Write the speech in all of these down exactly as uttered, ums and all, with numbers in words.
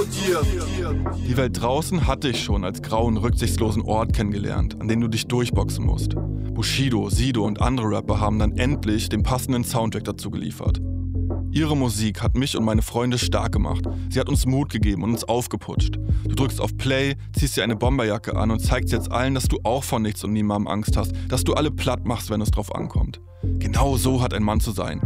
Die Welt draußen hatte ich schon als grauen, rücksichtslosen Ort kennengelernt, an den du dich durchboxen musst. Bushido, Sido und andere Rapper haben dann endlich den passenden Soundtrack dazu geliefert. Ihre Musik hat mich und meine Freunde stark gemacht. Sie hat uns Mut gegeben und uns aufgeputscht. Du drückst auf Play, ziehst dir eine Bomberjacke an und zeigst jetzt allen, dass du auch vor nichts und niemandem Angst hast, dass du alle platt machst, wenn es drauf ankommt. Genau so hat ein Mann zu sein.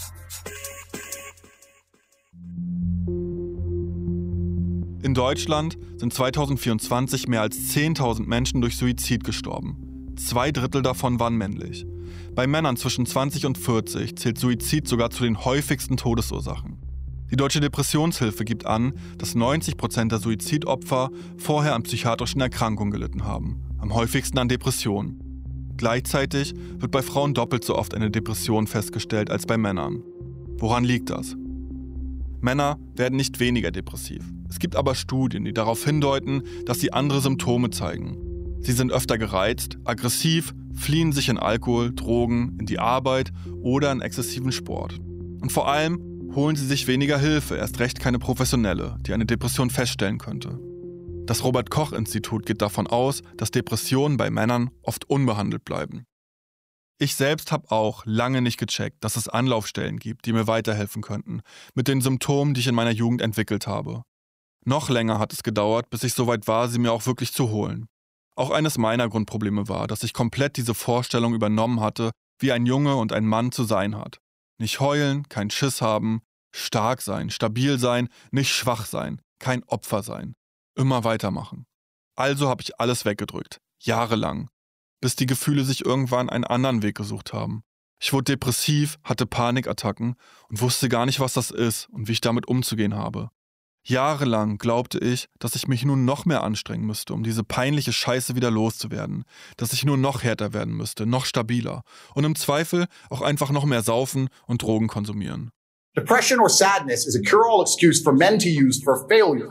In Deutschland sind zweitausendvierundzwanzig mehr als zehntausend Menschen durch Suizid gestorben. Zwei Drittel davon waren männlich. Bei Männern zwischen zwanzig und vierzig zählt Suizid sogar zu den häufigsten Todesursachen. Die Deutsche Depressionshilfe gibt an, dass neunzig Prozent der Suizidopfer vorher an psychiatrischen Erkrankungen gelitten haben, am häufigsten an Depressionen. Gleichzeitig wird bei Frauen doppelt so oft eine Depression festgestellt als bei Männern. Woran liegt das? Männer werden nicht weniger depressiv. Es gibt aber Studien, die darauf hindeuten, dass sie andere Symptome zeigen. Sie sind öfter gereizt, aggressiv, fliehen sich in Alkohol, Drogen, in die Arbeit oder in exzessiven Sport. Und vor allem holen sie sich weniger Hilfe, erst recht keine professionelle, die eine Depression feststellen könnte. Das Robert-Koch-Institut geht davon aus, dass Depressionen bei Männern oft unbehandelt bleiben. Ich selbst habe auch lange nicht gecheckt, dass es Anlaufstellen gibt, die mir weiterhelfen könnten, mit den Symptomen, die ich in meiner Jugend entwickelt habe. Noch länger hat es gedauert, bis ich soweit war, sie mir auch wirklich zu holen. Auch eines meiner Grundprobleme war, dass ich komplett diese Vorstellung übernommen hatte, wie ein Junge und ein Mann zu sein hat. Nicht heulen, kein Schiss haben, stark sein, stabil sein, nicht schwach sein, kein Opfer sein. Immer weitermachen. Also habe ich alles weggedrückt, jahrelang, bis die Gefühle sich irgendwann einen anderen Weg gesucht haben. Ich wurde depressiv, hatte Panikattacken und wusste gar nicht, was das ist und wie ich damit umzugehen habe. Jahrelang glaubte ich, dass ich mich nun noch mehr anstrengen müsste, um diese peinliche Scheiße wieder loszuwerden, dass ich nur noch härter werden müsste, noch stabiler und im Zweifel auch einfach noch mehr saufen und Drogen konsumieren. Depression or sadness is a cure-all excuse for men to use for failure.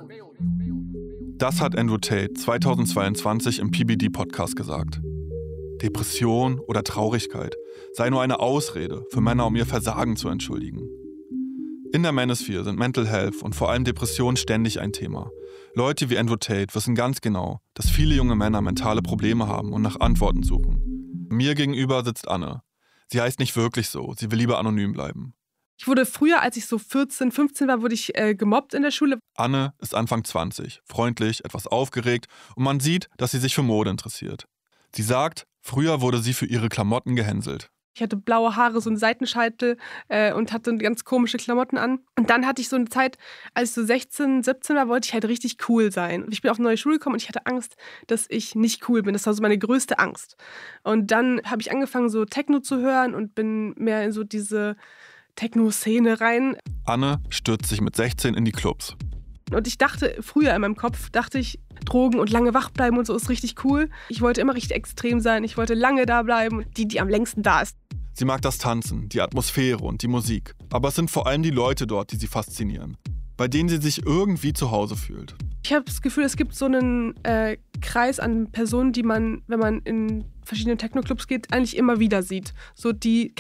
Das hat Andrew Tate zweitausendzweiundzwanzig im P B D-Podcast gesagt. Depression oder Traurigkeit sei nur eine Ausrede für Männer, um ihr Versagen zu entschuldigen. In der Manosphere sind Mental Health und vor allem Depressionen ständig ein Thema. Leute wie Andrew Tate wissen ganz genau, dass viele junge Männer mentale Probleme haben und nach Antworten suchen. Mir gegenüber sitzt Anne. Sie heißt nicht wirklich so, sie will lieber anonym bleiben. Ich wurde früher, als ich so vierzehn, fünfzehn war, wurde ich äh, gemobbt in der Schule. Anne ist Anfang zwanzig, freundlich, etwas aufgeregt und man sieht, dass sie sich für Mode interessiert. Sie sagt, früher wurde sie für ihre Klamotten gehänselt. Ich hatte blaue Haare, so einen Seitenscheitel äh, und hatte ganz komische Klamotten an. Und dann hatte ich so eine Zeit, als ich so sechzehn, siebzehn war, wollte ich halt richtig cool sein. Und ich bin auf eine neue Schule gekommen und ich hatte Angst, dass ich nicht cool bin. Das war so meine größte Angst. Und dann habe ich angefangen, so Techno zu hören und bin mehr in so diese Techno-Szene rein. Anne stürzt sich mit sechzehn in die Clubs. Und ich dachte, früher in meinem Kopf, dachte ich, Drogen und lange wach bleiben und so ist richtig cool. Ich wollte immer richtig extrem sein, ich wollte lange da bleiben, die, die am längsten da ist. Sie mag das Tanzen, die Atmosphäre und die Musik. Aber es sind vor allem die Leute dort, die sie faszinieren, bei denen sie sich irgendwie zu Hause fühlt. Ich habe das Gefühl, es gibt so einen äh, Kreis an Personen, die man, wenn man in verschiedene Techno-Clubs geht, eigentlich immer wieder sieht. So die